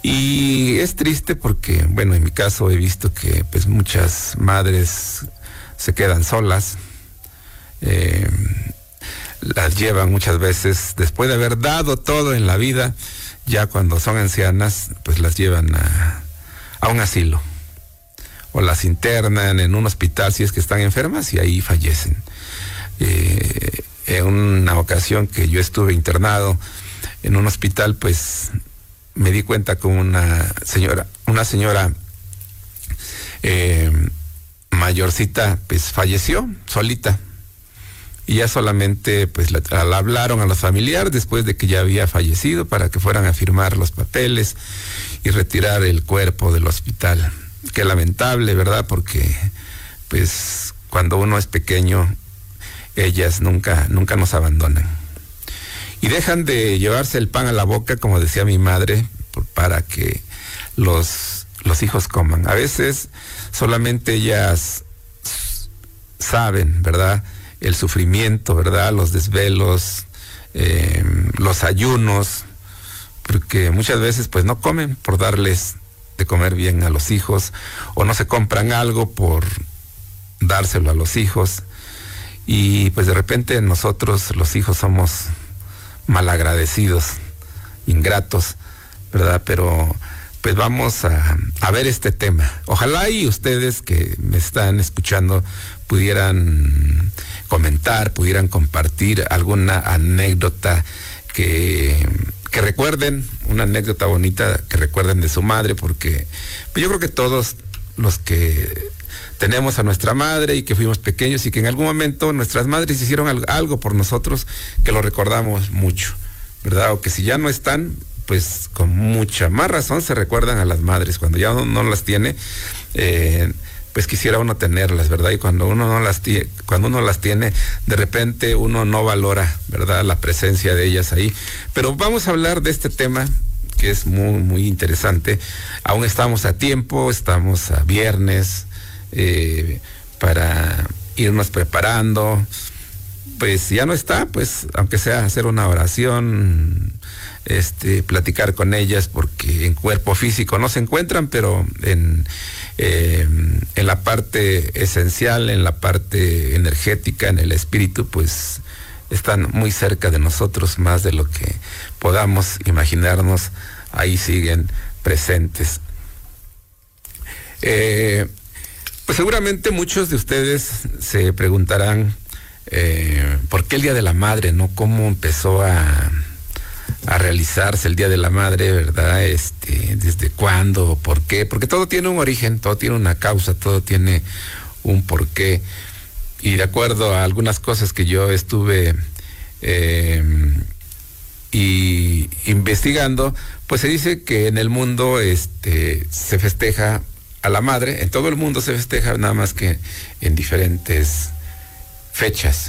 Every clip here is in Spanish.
Y es triste porque, bueno, en mi caso he visto que pues muchas madres se quedan solas, las llevan muchas veces, después de haber dado todo en la vida, ya cuando son ancianas, pues las llevan a un asilo, o las internan en un hospital si es que están enfermas y ahí fallecen. En una ocasión que yo estuve internado en un hospital, pues me di cuenta que una señora mayorcita, pues falleció solita. Y ya solamente pues la hablaron a los familiares después de que ya había fallecido para que fueran a firmar los papeles y retirar el cuerpo del hospital. Qué lamentable, ¿verdad? Porque pues cuando uno es pequeño, ellas nunca nos abandonan. Y dejan de llevarse el pan a la boca, como decía mi madre, para que los hijos coman. A veces solamente ellas saben, ¿verdad?, el sufrimiento, ¿verdad?, los desvelos, los ayunos, porque muchas veces pues no comen por darles de comer bien a los hijos, o no se compran algo por dárselo a los hijos, y pues de repente nosotros los hijos somos malagradecidos, ingratos, ¿verdad? Pero pues vamos a ver este tema. Ojalá y ustedes que me están escuchando pudieran comentar, pudieran compartir alguna anécdota que recuerden, una anécdota bonita que recuerden de su madre, porque pues yo creo que todos los que tenemos a nuestra madre y que fuimos pequeños y que en algún momento nuestras madres hicieron algo por nosotros, que lo recordamos mucho, ¿verdad? O que si ya no están, pues con mucha más razón se recuerdan a las madres. Cuando ya uno no las tiene, pues quisiera uno tenerlas, ¿verdad? Y cuando uno las tiene, de repente uno no valora, ¿verdad?, la presencia de ellas ahí. Pero vamos a hablar de este tema que es muy, muy interesante. Aún estamos a tiempo, estamos a viernes, para irnos preparando. Pues si ya no está, pues aunque sea hacer una oración, platicar con ellas, porque en cuerpo físico no se encuentran, pero en la parte esencial, en la parte energética, en el espíritu, pues están muy cerca de nosotros, más de lo que podamos imaginarnos. Ahí siguen presentes. Pues seguramente muchos de ustedes se preguntarán ¿por qué el Día de la Madre, no? ¿Cómo empezó a realizarse el Día de la Madre, verdad? ¿Desde cuándo? ¿Por qué? Porque todo tiene un origen, todo tiene una causa, todo tiene un porqué. Y de acuerdo a algunas cosas que yo estuve investigando, pues se dice que en el mundo se festeja a la madre, en todo el mundo se festeja, nada más que en diferentes fechas.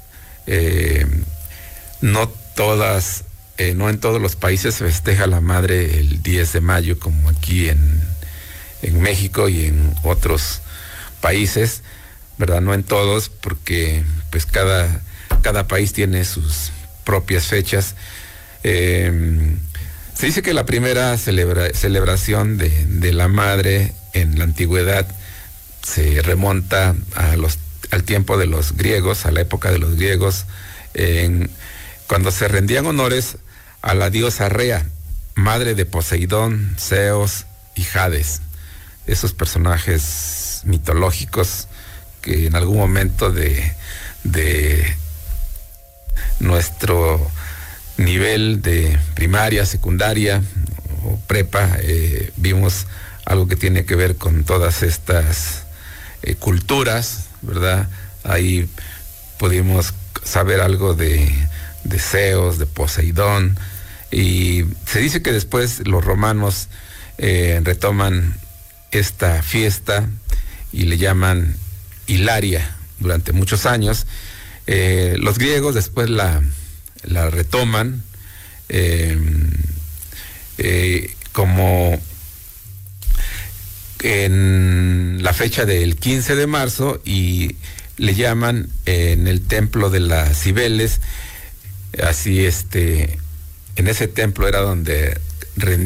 No en todos los países se festeja a la madre el 10 de mayo, como aquí en México y en otros países, ¿verdad? No en todos, porque pues cada país tiene sus propias fechas. Se dice que la primera celebración de la madre en la antigüedad se remonta al tiempo de los griegos, a la época de los griegos, cuando se rendían honores a la diosa Rea, madre de Poseidón, Zeus y Hades. Esos personajes mitológicos que en algún momento de nuestro nivel de primaria, secundaria o prepa, vimos algo que tiene que ver con todas estas culturas, ¿verdad? Ahí pudimos saber algo de Zeus, de Poseidón, y se dice que después los romanos retoman esta fiesta y le llaman Hilaria durante muchos años. Los griegos después la retoman como en la fecha del 15 de marzo y le llaman en el templo de las Cibeles. Así en ese templo era donde